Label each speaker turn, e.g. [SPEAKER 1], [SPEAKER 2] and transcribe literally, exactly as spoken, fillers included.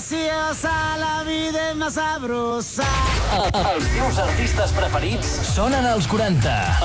[SPEAKER 1] graciosa, la vida es más sabrosa.
[SPEAKER 2] Els teus artistes preferits sonen als quaranta.